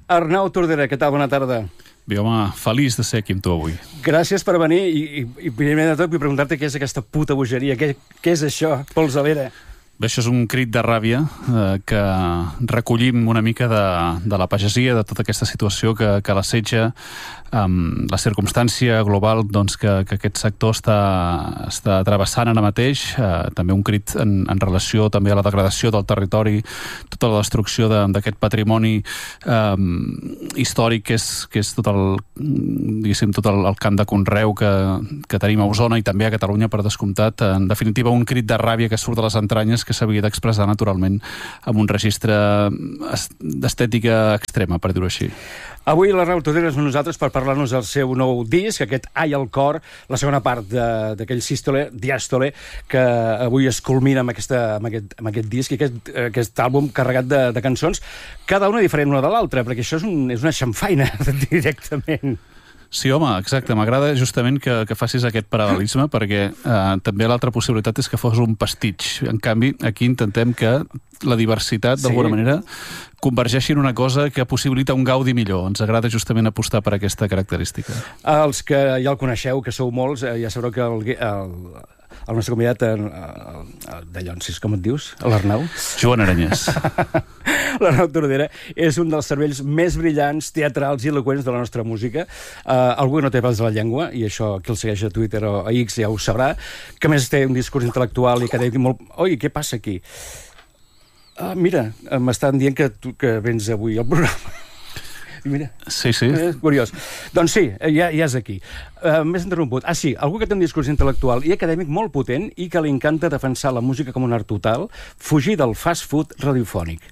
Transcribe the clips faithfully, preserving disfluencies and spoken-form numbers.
Arnau Tordera, què tal? Bona tarda. Bé, home, feliç de ser aquí amb tu avui. Gràcies per venir i, i, i primer de tot vull preguntar-te què és aquesta puta bogeria, què, què és això, polsalera? Bé, això és un crit de ràbia eh, que recollim una mica de, de la pagesia, de tota aquesta situació que, que l'assetja, amb la circumstància global doncs, que, que aquest sector està, està travessant ara mateix, eh, també un crit en, en relació també a la degradació del territori, tota la destrucció d'aquest patrimoni eh, històric que és, que és tot, el, diguéssim, tot el, el camp de conreu que, que tenim a Osona i també a Catalunya, per descomptat. En definitiva, un crit de ràbia que surt de les entranyes, que s'havia d'expressar naturalment amb un registre d'estètica extrema, per dir-ho així. Avui l'Arnau Tordera és amb nosaltres per parlar-nos del seu nou disc, aquest Ai al cor, la segona part d'aquell sístole, diàstole, que avui es culmina amb, aquesta, amb, aquest, amb aquest disc i aquest, aquest àlbum carregat de, de cançons, cada una diferent una de l'altra, perquè això és, un, és una xamfaina directament. Sí, home, exacte. M'agrada justament que, que facis aquest paral·lelisme perquè eh, també l'altra possibilitat és que fos un pastitx. En canvi, aquí intentem que la diversitat, d'alguna sí. manera, convergeixi en una cosa que possibilita un gaudi millor. Ens agrada justament apostar per aquesta característica. Els que ja el coneixeu, que sou molts, eh, ja sabreu que el, el, el nostre convidat el, el, de Llonsis, com et dius? L'Arnau? Joan Aranyès. L'Arnau Tordera és un dels cervells més brillants, teatrals i eloqüents de la nostra música. Uh, algú que no té pèls de la llengua, i això qui el segueix a Twitter o a X ja ho sabrà, que més té un discurs intel·lectual i acadèmic molt... Oi, què passa aquí? Uh, mira, m'estan dient que, tu, que vens avui al programa. Mira. Sí, sí. És curiós. Doncs sí, ja, ja és aquí. Uh, M'has interromput. Ah, sí, algú que té un discurs intel·lectual i acadèmic molt potent i que li encanta defensar la música com un art total, fugir del fast food radiofònic.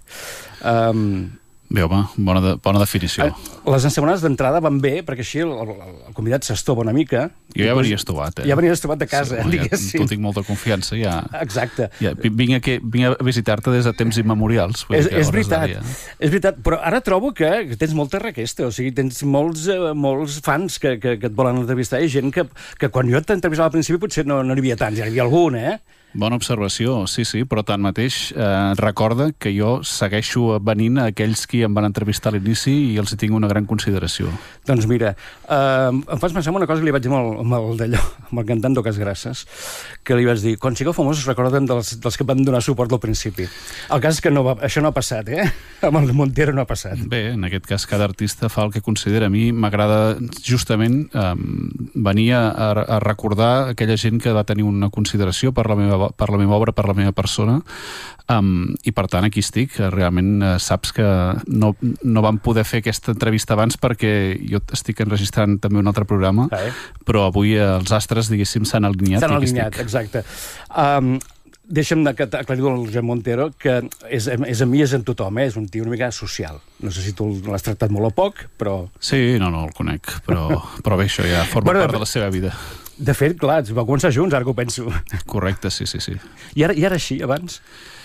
Um, Bé, home, bona, de, bona definició. Les ensamonades d'entrada van bé, perquè així el, el, el convidat s'estova una mica. Jo ja venia estovat, eh? Ja venia estovat de casa, sí, diguéssim. Ja, tu tinc molta confiança, ja... Exacte. Ja, vinc, a, vinc a visitar-te des de temps immemorials. És, és veritat, és veritat, però ara trobo que tens molta requesta, o sigui, tens molts, eh, molts fans que, que, que et volen entrevistar, i gent que, que quan jo t'entrevistava al principi potser no n'hi havia tants, ja n'hi havia algun, eh? Bona observació, sí, sí, però tanmateix eh, recorda que jo segueixo venint a aquells qui em van entrevistar a l'inici i els hi tinc una gran consideració. Doncs mira, eh, em fas pensar en una cosa que li vaig dir amb el, amb el d'allò, amb el cantant d'Ocas Grasses, que li vaig dir, quan sigueu famosos recorden dels, dels que van donar suport al principi. El cas és que no va, això no ha passat, eh? Amb el Montero no ha passat. Bé, en aquest cas cada artista fa el que considera. A mi m'agrada justament eh, venir a, a recordar aquella gent que va tenir una consideració per la meva per la meva obra, per la meva persona, um, i per tant aquí estic. Realment uh, saps que no, no vam poder fer aquesta entrevista abans perquè jo estic enregistrant també un altre programa, ah, eh? Però avui uh, els astres, diguéssim, s'han alineat. S'han alineat, exacte. Um, Deixa'm aclarir el Joan Montero, que és, és a mi, és en tothom, eh? És un tio una mica social. No sé si tu l'has tractat molt o poc, però... Sí, no, no, el conec, però, però bé, això ja forma bueno, part de la seva vida. De fet, clar, ens va començar junts, ara que ho penso. Correcte, sí, sí, sí. I ara, i ara així, abans?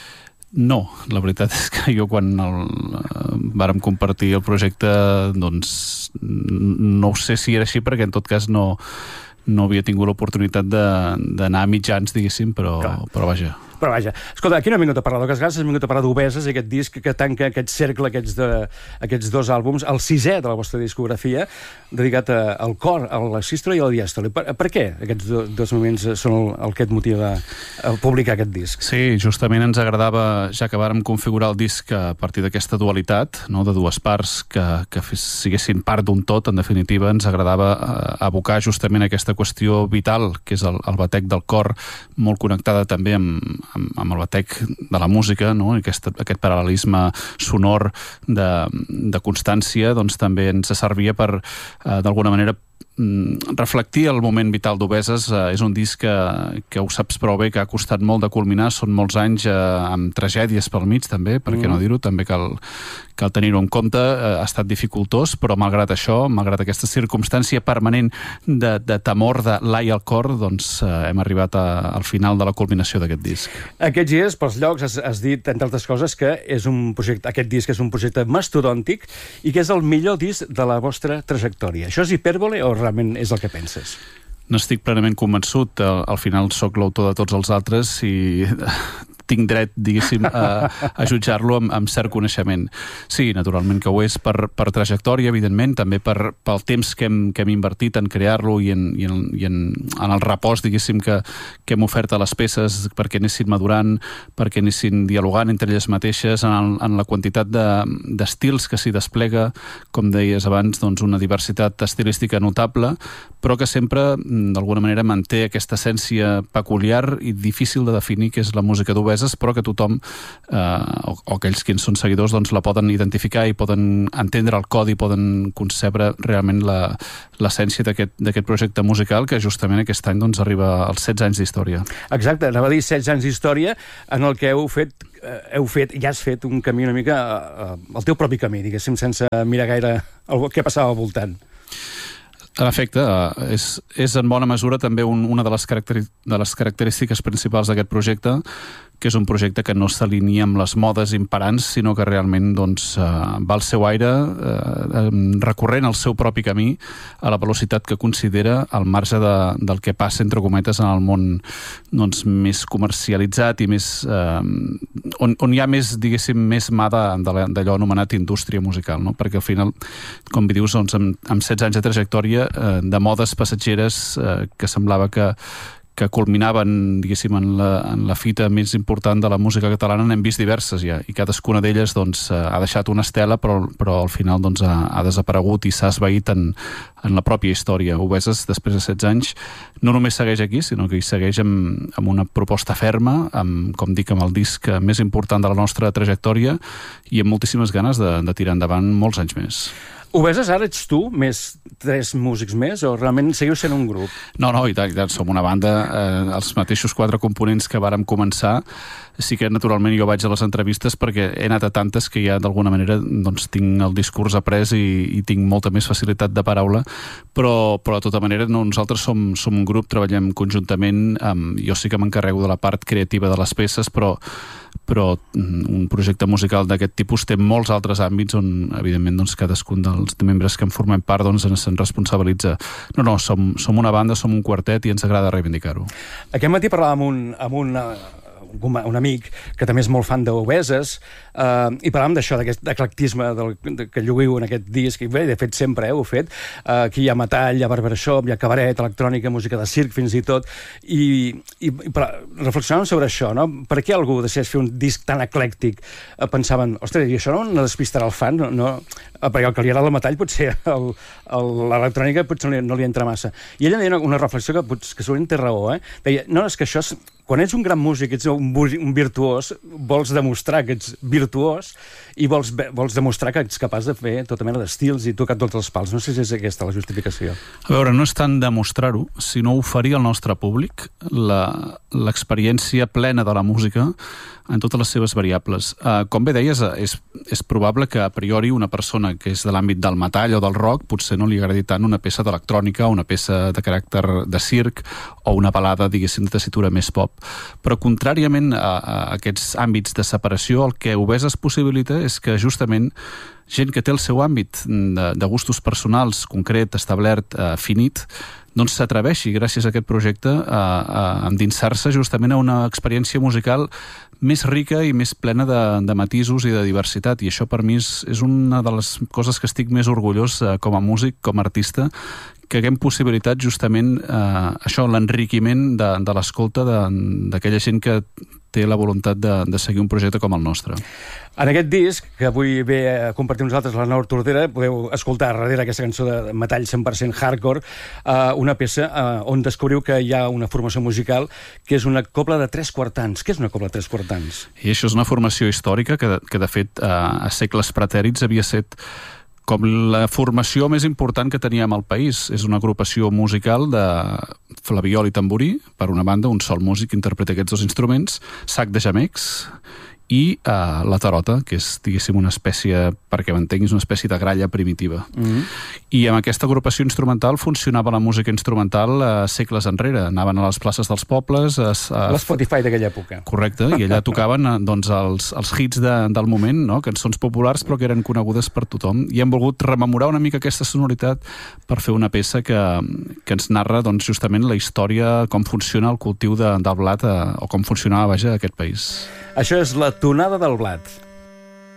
No, la veritat és que jo quan el, uh, vàrem compartir el projecte, doncs no sé si era així, perquè en tot cas no, no havia tingut l'oportunitat d'anar a mitjans, diguéssim, però, però vaja... Però vaja, escolta, aquí no hem vingut a parlar d'Ocas Grasses, hem vingut a parlar d'Obeses, i aquest disc que tanca aquest cercle, aquests, de, aquests dos àlbums, el sisè de la vostra discografia, dedicat a, al cor, a la sístole i a la diàstole. Per, per què aquests do, dos moments són el, el que et motiva a publicar aquest disc? Sí, justament ens agradava, ja que vàrem configurar el disc a partir d'aquesta dualitat, no, de dues parts que, que siguessin part d'un tot, en definitiva, ens agradava eh, abocar justament aquesta qüestió vital, que és el, el batec del cor, molt connectada també amb amb, amb el batec de la música, no? Aquest, aquest paral·lelisme sonor de, de constància, doncs també ens servia per, eh, d'alguna manera, reflectir el moment vital d'Obeses. Eh, és un disc que, que ho saps prou bé, que ha costat molt de culminar, són molts anys eh, amb tragèdies pel mig també, per què mm. no dir-ho, també cal, cal tenir-ho en compte. Eh, ha estat dificultós, però malgrat això, malgrat aquesta circumstància permanent de, de temor de l'ai al cor, doncs eh, hem arribat a, al final de la culminació d'aquest disc. Aquests dies, pels llocs, has, has dit, entre altres coses, que és un projecte, aquest disc és un projecte mastodòntic i que és el millor disc de la vostra trajectòria. Això és hipèrbole o realment és el que penses? No estic plenament convençut. Al, al final sóc l'autor de tots els altres i tinc dret, diguéssim, a, a jutjar-lo amb, amb cert coneixement. Sí, naturalment que ho és per, per trajectòria, evidentment, també per, pel temps que hem, que hem invertit en crear-lo i, en, i, en, i en, en el repòs, diguéssim, que, que hem ofert a les peces perquè anessin madurant, perquè anessin dialogant entre elles mateixes, en, el, en la quantitat d'estils de, que s'hi desplega, com deies abans, doncs una diversitat estilística notable, però que sempre, d'alguna manera, manté aquesta essència peculiar i difícil de definir, que és la música d'Obeses, però que tothom, eh, o, o aquells que en són seguidors, doncs la poden identificar i poden entendre el codi, poden concebre realment l'essència d'aquest projecte musical, que justament aquest any doncs, arriba als setze anys d'història. Exacte, anava a dir setze anys d'història en el que heu fet, heu fet, ja has fet un camí una mica, el teu propi camí, diguéssim, sense mirar gaire el que passava al voltant. En efecte, és, és en bona mesura també un, una de les, de les característiques principals d'aquest projecte, que és un projecte que no s'alinea amb les modes imperants, sinó que realment doncs, eh, va al seu aire, eh, recorrent el seu propi camí a la velocitat que considera al marge de, del que passa, entre cometes, en el món doncs, més comercialitzat i més, eh, on, on hi ha més, diguéssim, més mà d'allò anomenat indústria musical, no? Perquè al final, com dius, doncs, amb, amb setze anys de trajectòria eh, de modes passatgeres eh, que semblava que que culminaven, diguéssim, en la, en la fita més important de la música catalana, n'hem vist diverses ja, i cadascuna d'elles doncs, ha deixat una estela, però, però al final doncs, ha, ha desaparegut i s'ha esvaït en, en la pròpia història. Obeses, després de setze anys, no només segueix aquí, sinó que hi segueix amb, amb una proposta ferma, amb, com dic, amb el disc més important de la nostra trajectòria i amb moltíssimes ganes de, de tirar endavant molts anys més. Obeses, ara ets tu, més tres músics més, o realment seguiu sent un grup? No, no, i tant, i tant, som una banda, eh, els mateixos quatre components que vàrem començar. Sí que naturalment jo vaig a les entrevistes perquè he anat a tantes que ja d'alguna manera doncs, tinc el discurs après i, i tinc molta més facilitat de paraula, però, però de tota manera no, nosaltres som, som un grup, treballem conjuntament, amb, jo sí que m'encarrego de la part creativa de les peces, però però un projecte musical d'aquest tipus té molts altres àmbits on, evidentment, doncs, cadascun dels membres que en formem part doncs, se'n responsabilitza. No, no, som, som una banda, som un quartet i ens agrada reivindicar-ho. Aquest matí parlàvem amb un, amb un, un, un amic que també és molt fan d'Obeses eh, i parlàvem d'això, d'aquest eclectisme del, de, que lluïu en aquest disc, i bé, de fet sempre eh, ho he fet. Eh, aquí hi ha metall, hi ha barbershop, hi ha cabaret, electrònica, música de circ fins i tot, i, i, i reflexionàvem sobre això, no? Per què algú decideix fer un disc tan eclèctic? Eh, pensaven, ostres, i això no, no despistarà el fan? No, no, perquè el que li agrada el metall potser l'electrònica potser no li, no li entra massa. I ella deia una, una reflexió que, que segurament té raó, eh? Deia, no, és que això és, quan ets un gran músic, ets un, un virtuós, vols demostrar que ets virtuós i vols, vols demostrar que ets capaç de fer tota mena d'estils i tocar tots els pals. No sé si és aquesta la justificació. A veure, no és tant demostrar-ho, sinó oferir al nostre públic l'experiència plena de la música en totes les seves variables. Uh, com bé deies, és, és probable que a priori una persona que és de l'àmbit del metall o del rock potser no li agradi tant una peça d'electrònica o una peça de caràcter de circ o una balada, diguéssim, de tessitura més pop. Però contràriament a, a aquests àmbits de separació, el que Obeses possibilita és que justament gent que té el seu àmbit de, de gustos personals concret, establert, eh, finit, doncs s'atreveixi, gràcies a aquest projecte, a, a endinsar-se justament a una experiència musical més rica i més plena de, de matisos i de diversitat, i això per mi és, és una de les coses que estic més orgullós eh, com a músic, com a artista, que haguem possibilitat justament eh, això, l'enriquiment de, de l'escolta d'aquella gent que té la voluntat de, de seguir un projecte com el nostre. En aquest disc, que avui ve a compartir amb nosaltres la Nor Tordera, podeu escoltar darrere aquesta cançó de metall cent per cent hardcore, eh, una peça eh, on descobriu que hi ha una formació musical que és una cobla de tres quartans. Què és una cobla de tres quartans? I això és una formació històrica que, que de fet, eh, a segles pretèrits havia set com la formació més important que teníem al país. És una agrupació musical de flabiol i tamborí, per una banda, un sol músic que interpreta aquests dos instruments, sac de gemecs i uh, la tarota, que és, diguéssim, una espècie, perquè m'entenguis, una espècie de gralla primitiva. Mm-hmm. I amb aquesta agrupació instrumental funcionava la música instrumental eh, segles enrere. Anaven a les places dels pobles... A, a... L'Spotify d'aquella època. Correcte, i allà tocaven doncs, els, els hits de, del moment, no? Cançons populars però que eren conegudes per tothom. I hem volgut rememorar una mica aquesta sonoritat per fer una peça que, que ens narra doncs, justament la història, com funciona el cultiu de, del blat eh, o com funcionava, vaja, aquest país. Això és La tonada del blat.